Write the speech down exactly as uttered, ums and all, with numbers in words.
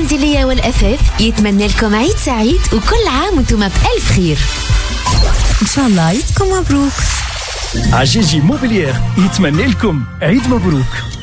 المنزلية والأثاث يتمنى لكم عيد سعيد وكل عام وانتم بألف خير. إن شاء الله عيدكم مبروك. عجاجي موبيليير يتمنى لكم عيد مبروك.